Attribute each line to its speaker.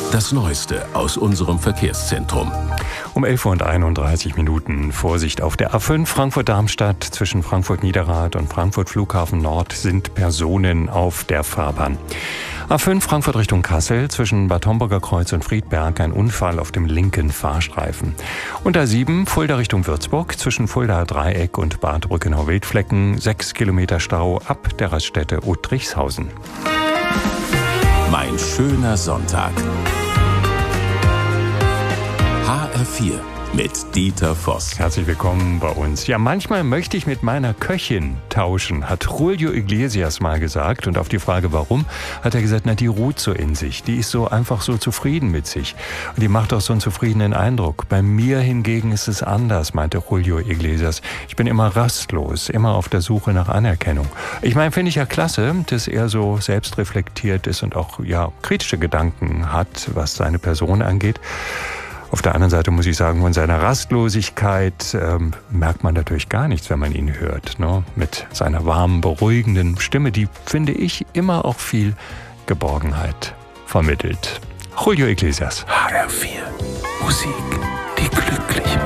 Speaker 1: Das Neueste aus unserem Verkehrszentrum.
Speaker 2: Um 11:31 Uhr. Vorsicht auf der A5 Frankfurt-Darmstadt. Zwischen Frankfurt-Niederrad und Frankfurt-Flughafen Nord sind Personen auf der Fahrbahn. A5 Frankfurt Richtung Kassel. Zwischen Bad Homburger Kreuz und Friedberg ein Unfall auf dem linken Fahrstreifen. Und A7 Fulda Richtung Würzburg. Zwischen Fuldaer Dreieck und Bad Brückenau-Wildflecken 6 Kilometer Stau ab der Raststätte Uttrichshausen.
Speaker 1: Mein schöner Sonntag. HR4 mit Dieter Voss.
Speaker 2: Herzlich willkommen bei uns. Ja, manchmal möchte ich mit meiner Köchin tauschen, hat Julio Iglesias mal gesagt. Und auf die Frage, warum, hat er gesagt, die ruht so in sich. Die ist so einfach so zufrieden mit sich. Und die macht auch so einen zufriedenen Eindruck. Bei mir hingegen ist es anders, meinte Julio Iglesias. Ich bin immer rastlos, immer auf der Suche nach Anerkennung. Ich meine, finde ich ja klasse, dass er so selbstreflektiert ist und auch kritische Gedanken hat, was seine Person angeht. Auf der anderen Seite muss ich sagen, von seiner Rastlosigkeit merkt man natürlich gar nichts, wenn man ihn hört. Ne? Mit seiner warmen, beruhigenden Stimme, die, finde ich, immer auch viel Geborgenheit vermittelt. Julio Iglesias.
Speaker 1: HR4 Musik, die glücklich macht.